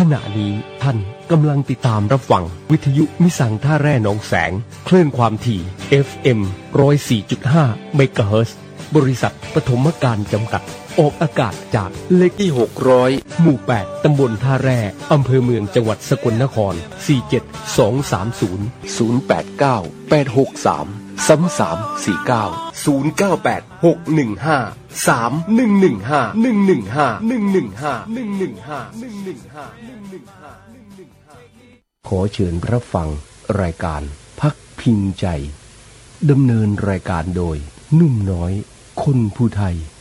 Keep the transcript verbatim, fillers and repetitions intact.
ขณะนี้ท่านกำลังติดตามรับฟังวิทยุมิสังท่าแร่หนองแสงคลื่นความถี่ เอฟ เอ็ม หนึ่งศูนย์สี่จุดห้า เมกะเฮิรตซ์บริษัทปฐมการจำกัดออกอากาศจากเลขที่หกร้อยหมู่แปดตำบลท่าแร่อำเภอเมืองจังหวัดสกลนครสี่ เจ็ด สอง สาม ศูนย์ ศูนย์ แปด เก้า แปด หก สาม สาม สาม สี่ เก้า ศูนย์ เก้า แปด หก หนึ่ง ห้า สาม หนึ่ง หนึ่ง ห้า หนึ่ง หนึ่ง ห้า หนึ่ง หนึ่ง ห้า หนึ่ง หนึ่ง ห้า หนึ่ง หนึ่ง ห้า หนึ่ง หนึ่ง ห้า หนึ่ง หนึ่ง ห้าขอเชิญรับฟังรายการพักพิงใจดำเนินรายการโดยนุ่มน้อยคนผู้ไทย